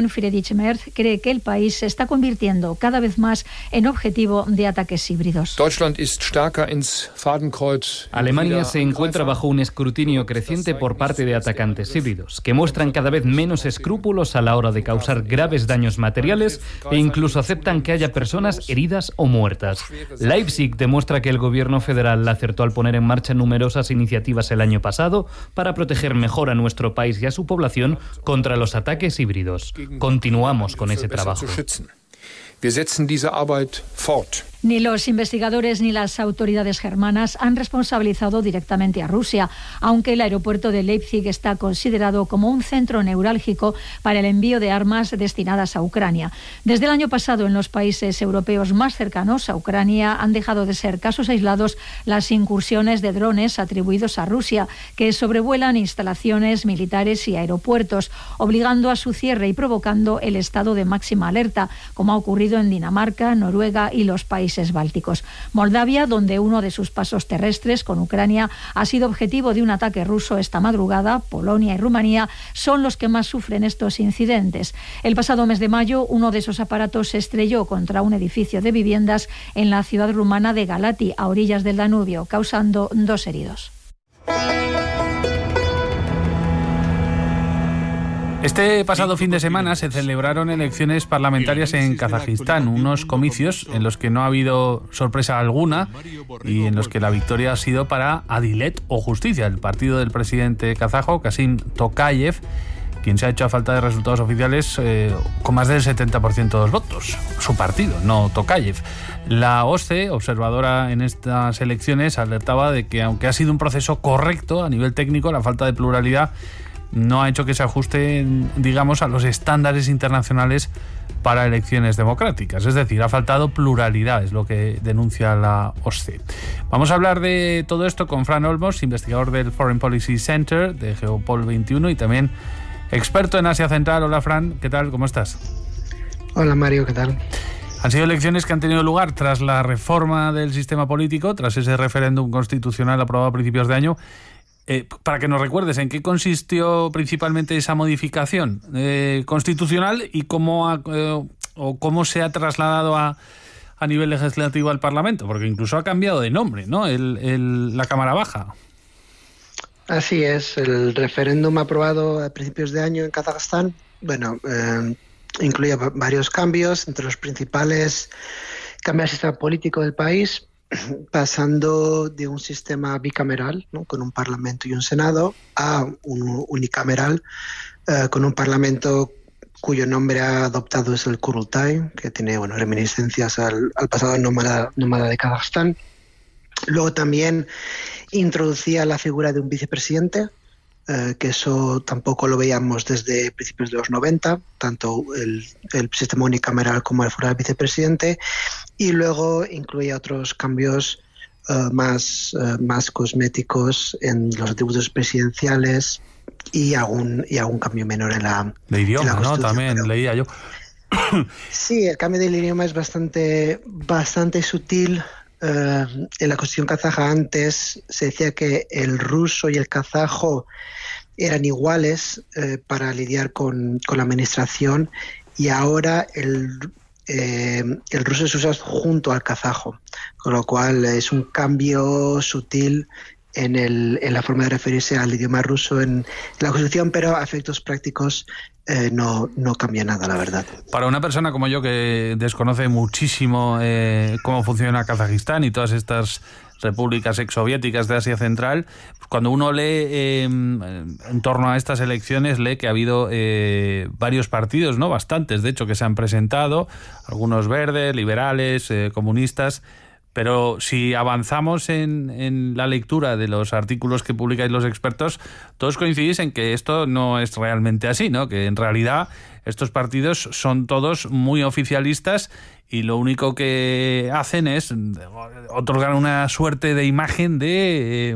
Johann Friedrich Merz cree que el país se está convirtiendo cada vez más en objetivo de ataques híbridos. Alemania se encuentra bajo un escrutinio creciente por parte de atacantes híbridos, que muestran cada vez menos escrúpulos a la hora de causar graves daños materiales e incluso aceptan que haya personas heridas o muertas. Leipzig demuestra que el gobierno federal acertó al poner en marcha numerosas iniciativas el año pasado para proteger mejor a nuestro país y a su población contra los ataques híbridos. Continuamos con ese trabajo. Ni los investigadores ni las autoridades germanas han responsabilizado directamente a Rusia, aunque el aeropuerto de Leipzig está considerado como un centro neurálgico para el envío de armas destinadas a Ucrania. Desde el año pasado, en los países europeos más cercanos a Ucrania han dejado de ser casos aislados las incursiones de drones atribuidos a Rusia, que sobrevuelan instalaciones militares y aeropuertos, obligando a su cierre y provocando el estado de máxima alerta, como ha ocurrido en Dinamarca, Noruega y los países bálticos. Moldavia, donde uno de sus pasos terrestres con Ucrania ha sido objetivo de un ataque ruso esta madrugada, Polonia y Rumanía son los que más sufren estos incidentes. El pasado mes de mayo, uno de esos aparatos se estrelló contra un edificio de viviendas en la ciudad rumana de Galati, a orillas del Danubio, causando 2 heridos. Este pasado fin de semana se celebraron elecciones parlamentarias en Kazajistán, unos comicios en los que no ha habido sorpresa alguna y en los que la victoria ha sido para Adilet o Justicia, el partido del presidente kazajo, Kasim Tokayev, quien se ha hecho a falta de resultados oficiales con más del 70% de los votos. Su partido, no Tokayev. La OSCE, observadora en estas elecciones, alertaba de que aunque ha sido un proceso correcto a nivel técnico, la falta de pluralidad no ha hecho que se ajuste, digamos, a los estándares internacionales para elecciones democráticas. Es decir, ha faltado pluralidad, es lo que denuncia la OSCE. Vamos a hablar de todo esto con Fran Olmos, investigador del Foreign Policy Center de Geopol 21 y también experto en Asia Central. Hola, Fran, ¿qué tal? ¿Cómo estás? Hola, Mario, ¿qué tal? Han sido elecciones que han tenido lugar tras la reforma del sistema político, tras ese referéndum constitucional aprobado a principios de año. Para que nos recuerdes, ¿en qué consistió principalmente esa modificación constitucional y cómo se ha trasladado a nivel legislativo al Parlamento? Porque incluso ha cambiado de nombre, ¿no? La Cámara Baja. Así es, el referéndum aprobado a principios de año en Kazajstán, incluye varios cambios, entre los principales cambia el sistema político del país, pasando de un sistema bicameral, ¿no?, con un parlamento y un senado, a un unicameral con un parlamento cuyo nombre ha adoptado es el Kurultay, que tiene reminiscencias al pasado nómada de Kazajstán. Luego también introducía la figura de un vicepresidente, que eso tampoco lo veíamos desde principios de los 90, tanto el sistema unicameral como el fuera del vicepresidente, y luego incluía otros cambios más cosméticos en los atributos presidenciales y algún cambio menor en la de idioma, en la ¿no? También leía yo. Sí, el cambio del idioma es bastante sutil. En la Constitución kazaja antes se decía que el ruso y el kazajo eran iguales para lidiar con la administración, y ahora el ruso se usa junto al kazajo, con lo cual es un cambio sutil en la forma de referirse al idioma ruso en la Constitución, pero a efectos prácticos no cambia nada, la verdad. Para una persona como yo que desconoce muchísimo cómo funciona Kazajistán y todas estas repúblicas exsoviéticas de Asia Central, pues cuando uno lee en torno a estas elecciones, lee que ha habido varios partidos, ¿no? Bastantes, de hecho, que se han presentado, algunos verdes, liberales, comunistas. Pero si avanzamos en la lectura de los artículos que publicáis los expertos, todos coincidís en que esto no es realmente así, ¿no? Que en realidad estos partidos son todos muy oficialistas y lo único que hacen es otorgar una suerte de imagen de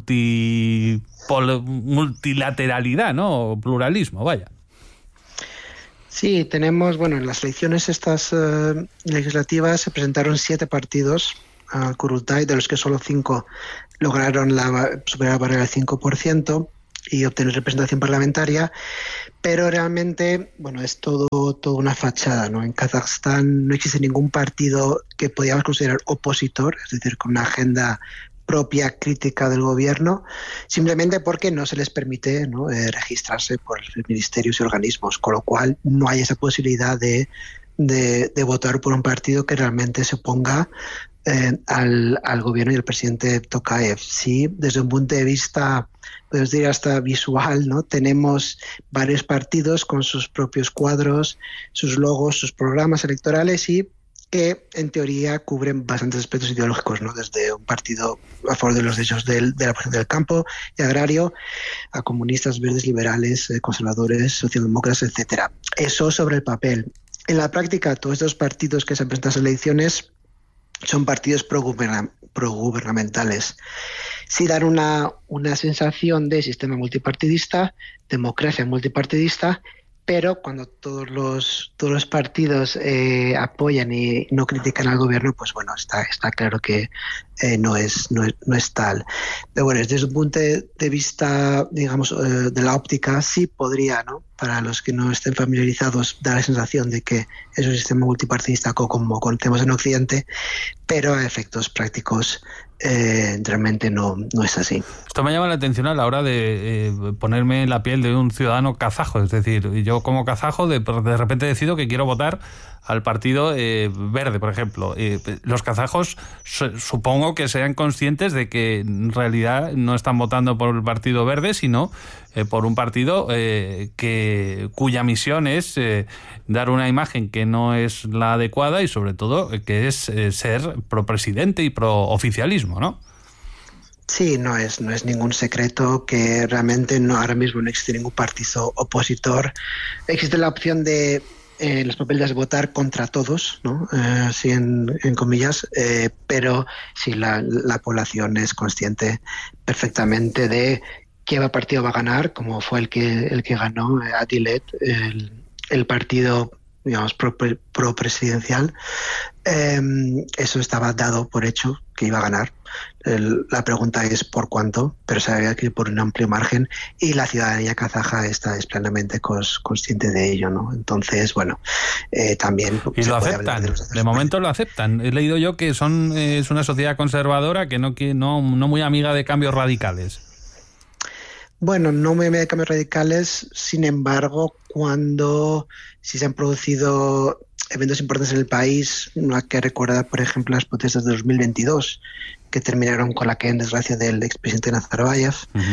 multilateralidad, ¿no? O pluralismo, vaya. Sí, tenemos, en las elecciones estas legislativas se presentaron 7 partidos al Kurultay, de los que solo 5 lograron superar la barrera del 5%. y obtener representación parlamentaria, pero realmente, bueno, es todo una fachada, ¿no? En Kazajstán no existe ningún partido que podríamos considerar opositor, es decir, con una agenda propia crítica del gobierno, simplemente porque no se les permite, ¿no?, registrarse por ministerios y organismos, con lo cual no hay esa posibilidad de votar por un partido que realmente se oponga al gobierno y al presidente Tokayev. Sí, desde un punto de vista, podemos decir hasta visual, ¿no?, tenemos varios partidos con sus propios cuadros, sus logos, sus programas electorales y que en teoría cubren bastantes aspectos ideológicos, ¿no?, desde un partido a favor de los derechos de la población del campo y agrario, a comunistas, verdes, liberales, conservadores, socialdemócratas, etcétera. Eso sobre el papel. En la práctica, todos estos partidos que se han presentado a las elecciones son partidos progubernamentales. Sí dan una sensación de sistema multipartidista, democracia multipartidista, pero cuando todos los partidos apoyan y no critican al gobierno, pues bueno, está claro que no es tal. Pero bueno, desde un punto de vista, digamos, de la óptica, sí podría, ¿no?, para los que no estén familiarizados, dar la sensación de que es un sistema multipartidista como conocemos en Occidente, pero a efectos prácticos realmente no es así. Esto me llama la atención a la hora de ponerme en la piel de un ciudadano kazajo. Es decir, yo como kazajo de repente decido que quiero votar al partido verde, por ejemplo. Los kazajos supongo que sean conscientes de que en realidad no están votando por el partido verde, sino por un partido cuya misión es dar una imagen que no es la adecuada y sobre todo que es ser pro-presidente y pro-oficialismo, ¿no? Sí, no es ningún secreto que realmente ahora mismo no existe ningún partido opositor. Existe la opción de los papeles de votar contra todos, ¿no? Sí, en comillas, pero sí, la población es consciente perfectamente de qué partido va a ganar, como fue el que ganó Adilet, el partido, digamos, pro-presidencial. Eso estaba dado por hecho que iba a ganar. La pregunta es por cuánto, pero sabía que por un amplio margen, y la ciudadanía kazaja es plenamente consciente de ello, ¿no? Entonces, bueno, también... Y lo aceptan, de momento lo aceptan. He leído yo que es una sociedad conservadora que no muy amiga de cambios radicales. Bueno, no muy amiga de cambios radicales, sin embargo, si se han producido eventos importantes en el país, una que recuerda, por ejemplo, las protestas de 2022, que terminaron con la caída en desgracia del expresidente Nazarbayev,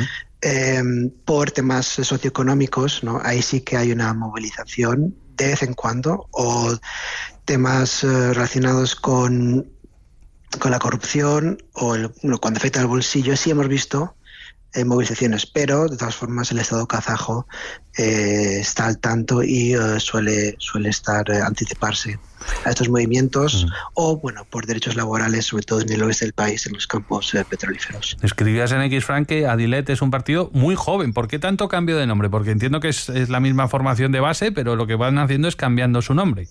por temas socioeconómicos, ¿no? Ahí sí que hay una movilización de vez en cuando, o temas relacionados con la corrupción o cuando afecta al bolsillo, sí hemos visto movilizaciones, pero de todas formas el Estado kazajo está al tanto y suele anticiparse a estos movimientos o, bueno, por derechos laborales, sobre todo en el oeste del país, en los campos petrolíferos. Escribías en X-Frank que Adilet es un partido muy joven. ¿Por qué tanto cambio de nombre? Porque entiendo que es la misma formación de base, pero lo que van haciendo es cambiando su nombre.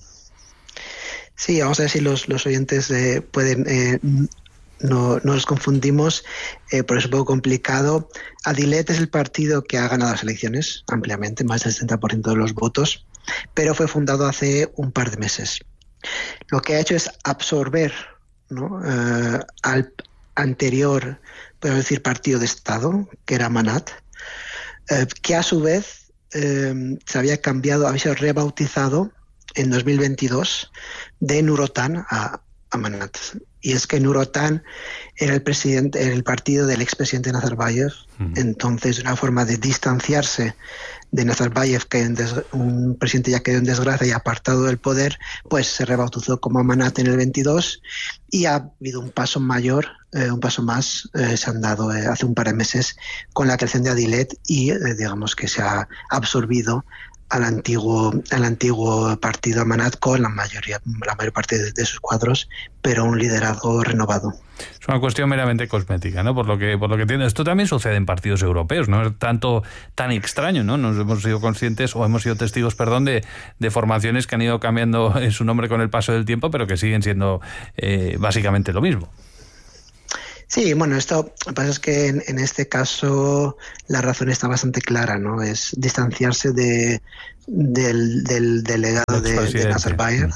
Sí, vamos a ver si los oyentes pueden... No nos confundimos, pero es un poco complicado. Adilet es el partido que ha ganado las elecciones ampliamente, más del 70% de los votos, pero fue fundado hace un par de meses. Lo que ha hecho es absorber, ¿no?, al anterior, podemos decir, partido de Estado, que era Amanat, que a su vez se había sido rebautizado en 2022 de Nur Otan a Amanat. Y es que Nur Otan era el partido del expresidente Nazarbayev. Entonces, una forma de distanciarse de Nazarbayev, que un presidente ya quedó en desgracia y apartado del poder, pues se rebautizó como Amanat en el 22, y ha habido un paso más se han dado hace un par de meses con la creación de Adilet y digamos que se ha absorbido al antiguo partido Amanat con la mayor parte de sus cuadros, pero un liderazgo renovado. Es una cuestión meramente cosmética, ¿no? Por lo que entiendo. Esto también sucede en partidos europeos, no es tan extraño, ¿no? Nos hemos sido conscientes o hemos sido testigos, de formaciones que han ido cambiando su nombre con el paso del tiempo, pero que siguen siendo básicamente lo mismo. Sí, bueno, lo que pasa es que en este caso la razón está bastante clara, ¿no? Es distanciarse del delegado de Nazarbayev.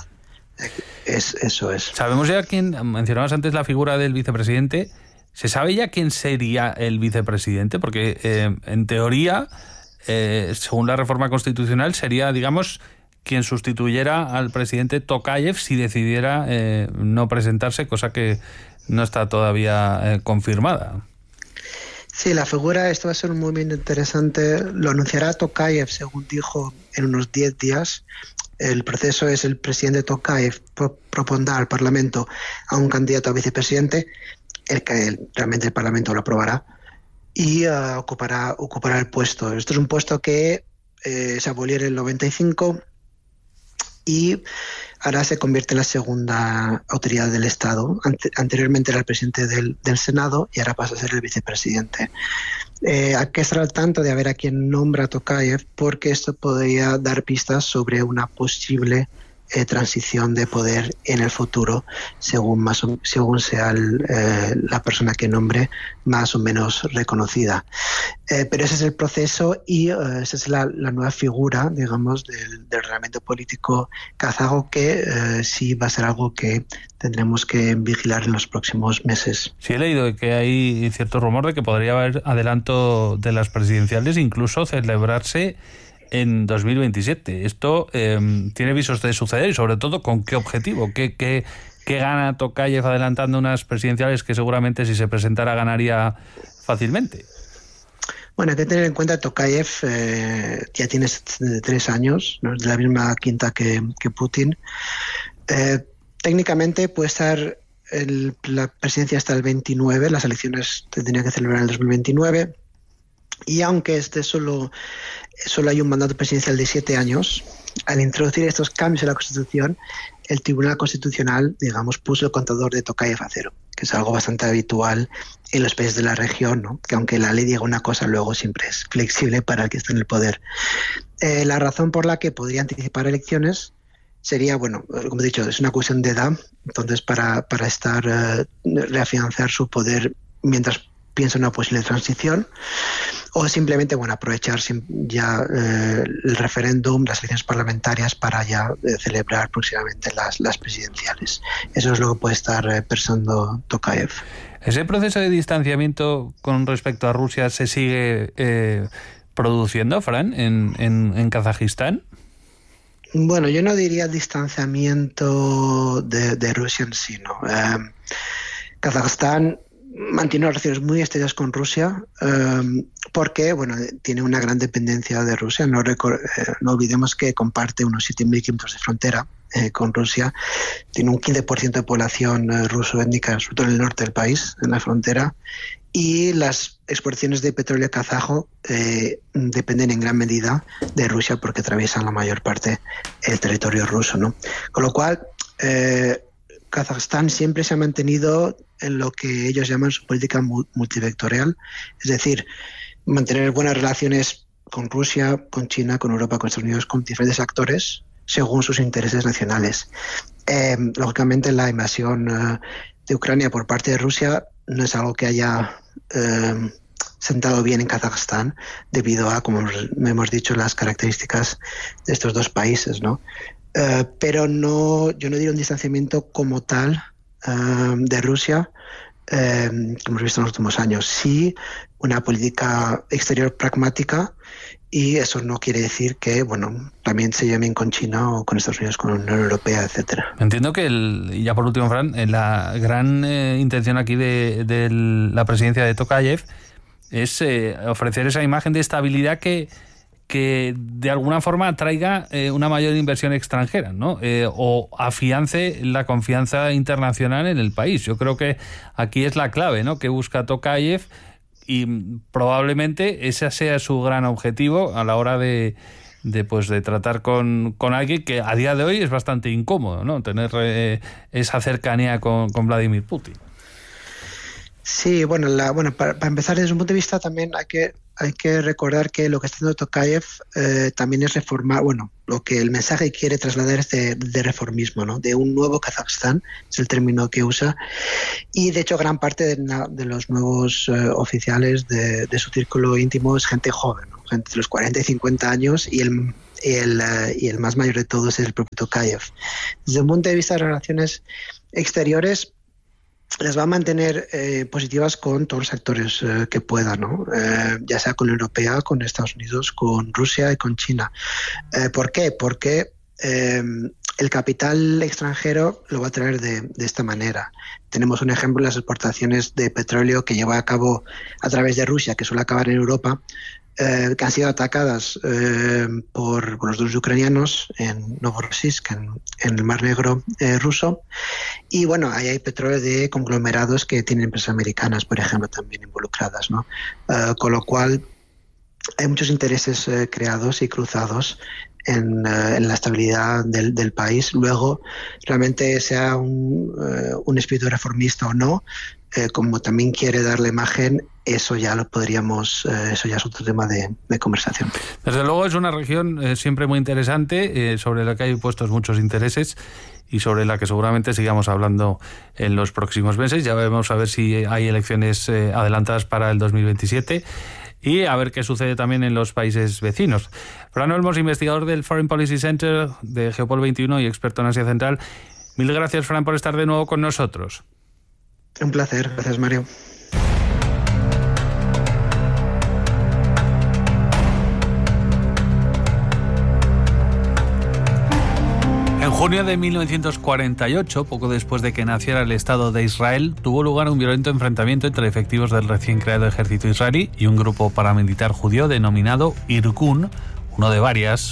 Eso es. Sabemos ya quién, mencionabas antes la figura del vicepresidente. ¿Se sabe ya quién sería el vicepresidente? Porque en teoría, según la reforma constitucional, sería, digamos, quien sustituyera al presidente Tokayev si decidiera no presentarse, cosa que no está todavía confirmada. Sí, la figura, esto va a ser un movimiento interesante. Lo anunciará Tokayev, según dijo, en unos 10 días. El proceso es el presidente Tokayev propondrá al Parlamento a un candidato a vicepresidente, el que realmente el Parlamento lo aprobará, y ocupará el puesto. Esto es un puesto que se abolió en el 95 y ahora se convierte en la segunda autoridad del Estado. Anteriormente era el presidente del Senado y ahora pasa a ser el vicepresidente. Hay que estar al tanto de a ver a quién nombra Tokayev, porque esto podría dar pistas sobre una posible transición de poder en el futuro, según sea la persona que nombre más o menos reconocida. Pero ese es el proceso y esa es la nueva figura, digamos, del reglamento político kazajo, que sí va a ser algo que tendremos que vigilar en los próximos meses. Sí, he leído que hay cierto rumor de que podría haber adelanto de las presidenciales, incluso celebrarse en 2027. Esto tiene visos de suceder y, sobre todo, ¿con qué objetivo? ¿Qué gana Tokayev adelantando unas presidenciales que seguramente, si se presentara, ganaría fácilmente? Bueno, hay que tener en cuenta que Tokayev ya tiene 73 años, ¿no? Es de la misma quinta que Putin. Técnicamente puede estar la presidencia hasta el 29, las elecciones se tendrían que celebrar en el 2029, y aunque solo hay un mandato presidencial de 7 años, al introducir estos cambios en la Constitución, el Tribunal Constitucional, digamos, puso el contador de Tokayev a 0, que es algo bastante habitual en los países de la región, ¿no? Que aunque la ley diga una cosa, luego siempre es flexible para el que está en el poder. La razón por la que podría anticipar elecciones sería, bueno, como he dicho, es una cuestión de edad, entonces para reafianzar su poder mientras piensa en una posible transición, o simplemente, bueno, aprovechar ya el referéndum, las elecciones parlamentarias, para ya celebrar próximamente las presidenciales. Eso es lo que puede estar pensando Tokayev. ¿Ese proceso de distanciamiento con respecto a Rusia se sigue produciendo, Fran, en Kazajistán? Bueno, yo no diría distanciamiento de Rusia en sí, ¿no? Kazajistán mantiene relaciones muy estrechas con Rusia porque, bueno, tiene una gran dependencia de Rusia. No olvidemos que comparte unos 7.000 kilómetros de frontera con Rusia. Tiene un 15% de población ruso-étnica, sobre todo en el norte del país, en la frontera. Y las exportaciones de petróleo kazajo dependen en gran medida de Rusia, porque atraviesan la mayor parte del territorio ruso, ¿no? Con lo cual, Kazajstán siempre se ha mantenido en lo que ellos llaman su política multivectorial, es decir, mantener buenas relaciones con Rusia, con China, con Europa, con Estados Unidos, con diferentes actores según sus intereses nacionales. Lógicamente, la invasión de Ucrania por parte de Rusia no es algo que haya sentado bien en Kazajstán, debido a, como hemos dicho, las características de estos dos países, ¿no? Pero yo no diría un distanciamiento como tal de Rusia, que hemos visto en los últimos años. Sí, una política exterior pragmática, y eso no quiere decir que, bueno, también se lleven con China o con Estados Unidos, con la Unión Europea, etcétera. Entiendo que, y ya por último, Fran, la gran intención aquí de la presidencia de Tokayev es ofrecer esa imagen de estabilidad que de alguna forma atraiga una mayor inversión extranjera, ¿no? O afiance la confianza internacional en el país. Yo creo que aquí es la clave, ¿no?, que busca Tokayev, y probablemente ese sea su gran objetivo a la hora de tratar con alguien que a día de hoy es bastante incómodo, ¿no?, tener esa cercanía con Vladimir Putin. Sí, bueno, para empezar, desde un punto de vista también hay que recordar que lo que está haciendo Tokayev también es reformar, lo que el mensaje quiere trasladar es de reformismo, ¿no? De un nuevo Kazajstán, es el término que usa, y de hecho gran parte de los nuevos oficiales de su círculo íntimo es gente joven, ¿no? Gente de los 40 y 50 años, y el más mayor de todos es el propio Tokayev. Desde un punto de vista de relaciones exteriores, las va a mantener positivas con todos los actores que pueda, ¿no? Ya sea con la Europea, con Estados Unidos, con Rusia y con China. ¿Por qué? Porque el capital extranjero lo va a traer de esta manera. Tenemos un ejemplo en las exportaciones de petróleo que lleva a cabo a través de Rusia, que suele acabar en Europa, que han sido atacadas por los drones ucranianos en Novorossiysk, en el Mar Negro ruso. Y bueno, ahí hay petróleo de conglomerados que tienen empresas americanas, por ejemplo, también involucradas, ¿no? Con lo cual hay muchos intereses creados y cruzados en la estabilidad del país. Luego, realmente sea un espíritu reformista o no, como también quiere dar la imagen, eso ya es otro tema de conversación. Desde luego es una región siempre muy interesante, sobre la que hay puestos muchos intereses y sobre la que seguramente sigamos hablando en los próximos meses. Ya veremos a ver si hay elecciones adelantadas para el 2027 y a ver qué sucede también en los países vecinos. Fran Olmos, investigador del Foreign Policy Center de Geopol 21 y experto en Asia Central. Mil gracias, Fran, por estar de nuevo con nosotros. Un placer. Gracias, Mario. En junio de 1948, poco después de que naciera el Estado de Israel, tuvo lugar un violento enfrentamiento entre efectivos del recién creado ejército israelí y un grupo paramilitar judío denominado Irgun, uno de varios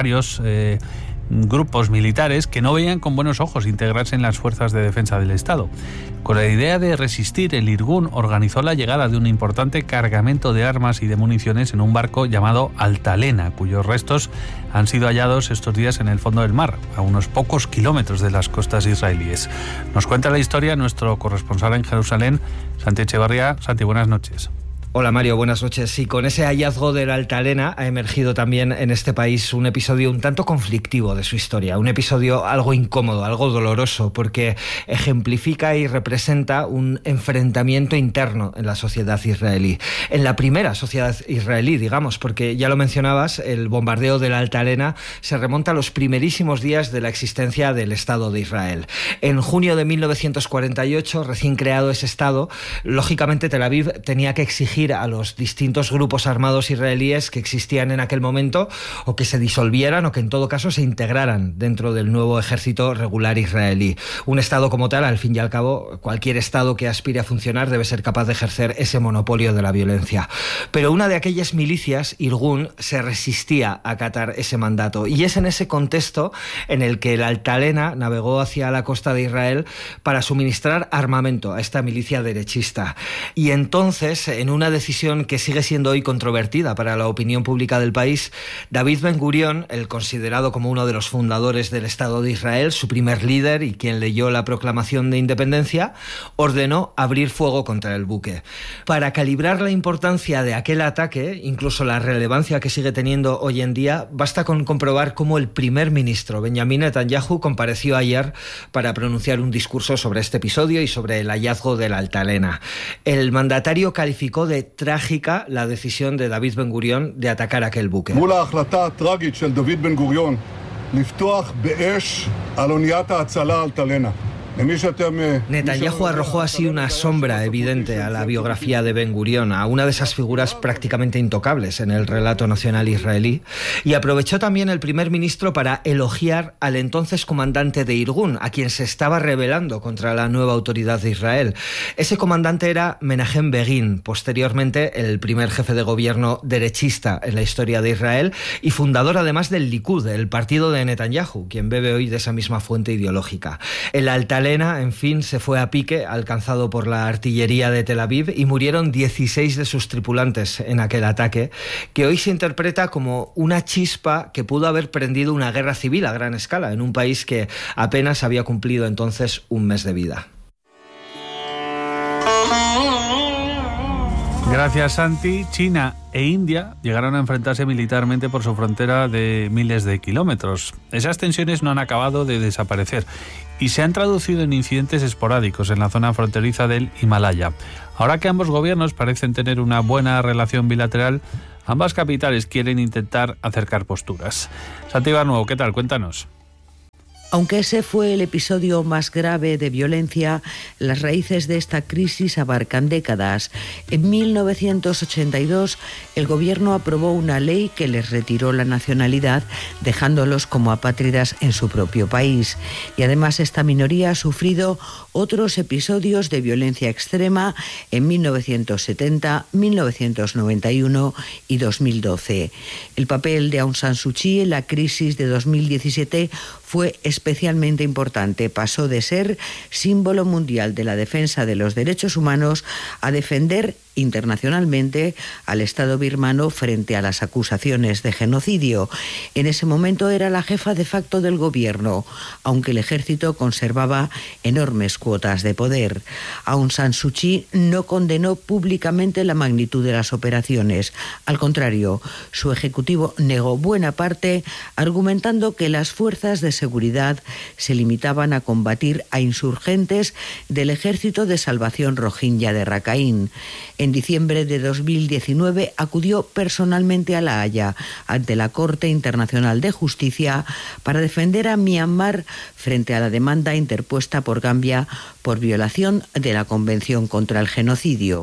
grupos militares que no veían con buenos ojos integrarse en las fuerzas de defensa del Estado. Con la idea de resistir, el Irgun organizó la llegada de un importante cargamento de armas y de municiones en un barco llamado Altalena, cuyos restos han sido hallados estos días en el fondo del mar, a unos pocos kilómetros de las costas israelíes. Nos cuenta la historia nuestro corresponsal en Jerusalén, Santi Echevarría. Santi, buenas noches. Hola Mario, buenas noches. Sí, con ese hallazgo del Altalena ha emergido también en este país un episodio un tanto conflictivo de su historia, un episodio algo incómodo, algo doloroso, porque ejemplifica y representa un enfrentamiento interno en la sociedad israelí. En la primera sociedad israelí, digamos, porque ya lo mencionabas, el bombardeo del Altalena se remonta a los primerísimos días de la existencia del Estado de Israel. En junio de 1948, recién creado ese Estado, lógicamente Tel Aviv tenía que exigir a los distintos grupos armados israelíes que existían en aquel momento, o que se disolvieran o que en todo caso se integraran dentro del nuevo ejército regular israelí. Un Estado como tal, al fin y al cabo, cualquier Estado que aspire a funcionar debe ser capaz de ejercer ese monopolio de la violencia. Pero una de aquellas milicias, Irgun, se resistía a acatar ese mandato, y es en ese contexto en el que el Altalena navegó hacia la costa de Israel para suministrar armamento a esta milicia derechista. Y entonces, en una decisión que sigue siendo hoy controvertida para la opinión pública del país, David Ben-Gurión, el considerado como uno de los fundadores del Estado de Israel, su primer líder y quien leyó la proclamación de independencia, ordenó abrir fuego contra el buque. Para calibrar la importancia de aquel ataque, incluso la relevancia que sigue teniendo hoy en día, basta con comprobar cómo el primer ministro Benjamin Netanyahu compareció ayer para pronunciar un discurso sobre este episodio y sobre el hallazgo del Altalena. El mandatario calificó de trágica la decisión de David Ben-Gurión de atacar aquel buque. מול ההחלטה הטרגית של דוד בן-גוריון לפתוח באש על אוניית ההצלה אלטלנה. Netanyahu arrojó así una sombra evidente a la biografía de Ben-Gurión, a una de esas figuras prácticamente intocables en el relato nacional israelí, y aprovechó también el primer ministro para elogiar al entonces comandante de Irgun, a quien se estaba rebelando contra la nueva autoridad de Israel. Ese comandante era Menachem Begin, posteriormente el primer jefe de gobierno derechista en la historia de Israel y fundador además del Likud, el partido de Netanyahu, quien bebe hoy de esa misma fuente ideológica. El Altalena, en fin, se fue a pique, alcanzado por la artillería de Tel Aviv, y murieron 16 de sus tripulantes en aquel ataque, que hoy se interpreta como una chispa que pudo haber prendido una guerra civil a gran escala en un país que apenas había cumplido entonces un mes de vida. Gracias, Santi. China e India llegaron a enfrentarse militarmente por su frontera de miles de kilómetros. Esas tensiones no han acabado de desaparecer y se han traducido en incidentes esporádicos en la zona fronteriza del Himalaya. Ahora que ambos gobiernos parecen tener una buena relación bilateral, ambas capitales quieren intentar acercar posturas. Santi Barnuevo, ¿qué tal? Cuéntanos. Aunque ese fue el episodio más grave de violencia, las raíces de esta crisis abarcan décadas. En 1982, el gobierno aprobó una ley que les retiró la nacionalidad, dejándolos como apátridas en su propio país. Y además esta minoría ha sufrido otros episodios de violencia extrema en 1970, 1991 y 2012. El papel de Aung San Suu Kyi en la crisis de 2017 fue especialmente importante. Pasó de ser símbolo mundial de la defensa de los derechos humanos a defender internacionalmente al Estado birmano frente a las acusaciones de genocidio. En ese momento era la jefa de facto del gobierno, aunque el ejército conservaba enormes cuotas de poder. Aung San Suu Kyi no condenó públicamente la magnitud de las operaciones. Al contrario, su ejecutivo negó buena parte, argumentando que las fuerzas de seguridad se limitaban a combatir a insurgentes del Ejército de Salvación Rohingya de Rakhine. En diciembre de 2019 acudió personalmente a La Haya ante la Corte Internacional de Justicia para defender a Myanmar frente a la demanda interpuesta por Gambia por violación de la Convención contra el Genocidio.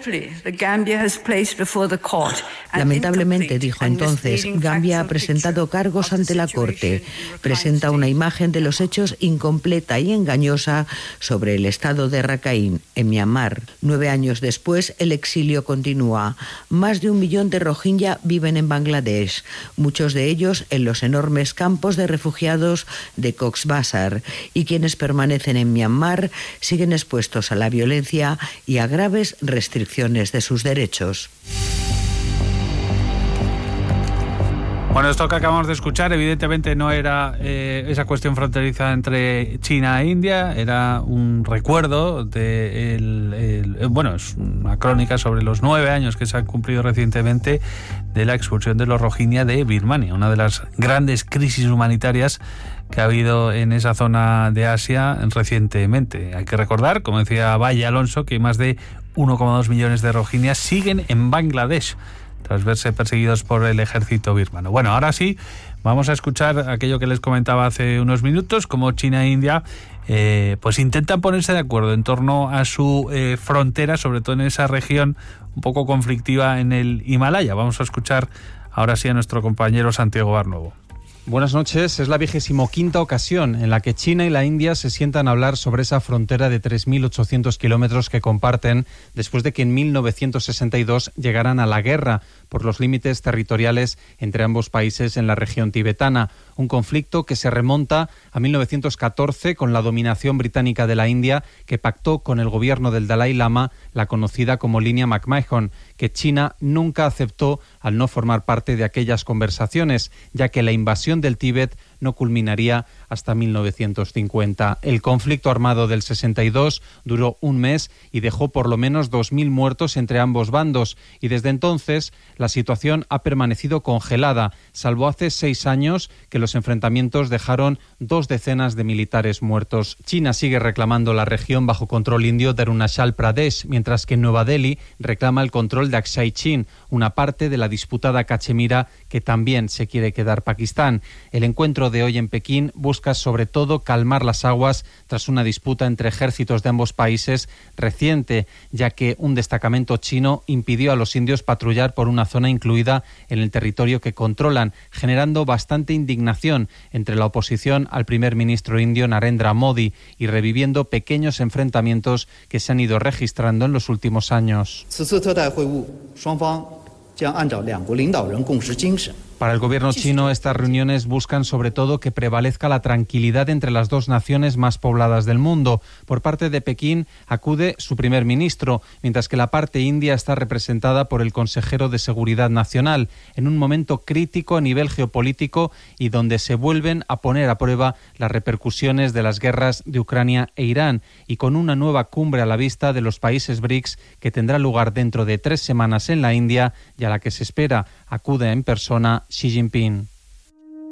Lamentablemente, dijo entonces, Gambia ha presentado cargos ante la Corte. Presenta una imagen de los hechos incompleta y engañosa sobre el estado de Rakhine, en Myanmar. 9 años después, el exilio continúa. Más de 1 millón de Rohingya viven en Bangladesh, muchos de ellos en los enormes campos de refugiados de Cox's Bazar, y quienes permanecen en Myanmar siguen expuestos a la violencia y a graves restricciones de sus derechos. Bueno, esto que acabamos de escuchar evidentemente no era esa cuestión fronteriza entre China e India, era un recuerdo bueno, es una crónica sobre los 9 años que se han cumplido recientemente de la expulsión de los Rohingya de Birmania, una de las grandes crisis humanitarias que ha habido en esa zona de Asia recientemente. Hay que recordar, como decía Valle Alonso, que más de 1,2 millones de Rohingya siguen en Bangladesh tras verse perseguidos por el ejército birmano. Bueno, ahora sí, vamos a escuchar aquello que les comentaba hace unos minutos, como China e India pues intentan ponerse de acuerdo en torno a su frontera, sobre todo en esa región un poco conflictiva en el Himalaya. Vamos a escuchar ahora sí a nuestro compañero Santiago Barnuevo. Buenas noches. Es la 25ª ocasión en la que China y la India se sientan a hablar sobre esa frontera de 3.800 kilómetros que comparten después de que en 1962 llegaran a la guerra por los límites territoriales entre ambos países en la región tibetana. Un conflicto que se remonta a 1914 con la dominación británica de la India, que pactó con el gobierno del Dalai Lama la conocida como línea McMahon, que China nunca aceptó al no formar parte de aquellas conversaciones, ya que la invasión del Tíbet no culminaría hasta 1950. El conflicto armado del 62 duró un mes y dejó por lo menos 2.000 muertos entre ambos bandos, y desde entonces la situación ha permanecido congelada, salvo hace 6 años que los enfrentamientos dejaron 2 decenas de militares muertos. China sigue reclamando la región bajo control indio de Arunachal Pradesh, mientras que Nueva Delhi reclama el control de Aksai Chin, una parte de la disputada Cachemira que también se quiere quedar Pakistán. El encuentro de hoy en Pekín busca sobre todo calmar las aguas tras una disputa entre ejércitos de ambos países reciente, ya que un destacamento chino impidió a los indios patrullar por una zona incluida en el territorio que controlan, generando bastante indignación entre la oposición al primer ministro indio Narendra Modi y reviviendo pequeños enfrentamientos que se han ido registrando en los últimos años. Para el gobierno chino, estas reuniones buscan sobre todo que prevalezca la tranquilidad entre las dos naciones más pobladas del mundo. Por parte de Pekín acude su primer ministro, mientras que la parte india está representada por el consejero de Seguridad Nacional, en un momento crítico a nivel geopolítico y donde se vuelven a poner a prueba las repercusiones de las guerras de Ucrania e Irán, y con una nueva cumbre a la vista de los países BRICS que tendrá lugar dentro de 3 semanas en la India y a la que se espera acude en persona Xi Jinping.